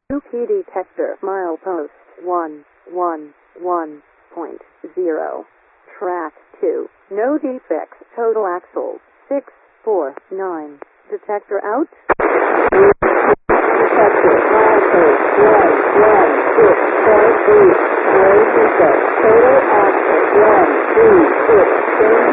UP detector milepost 111.0. Track 2. No defects. Total axles 649. Detector out. Detector milepost 116.8. No defects. Total axles 136.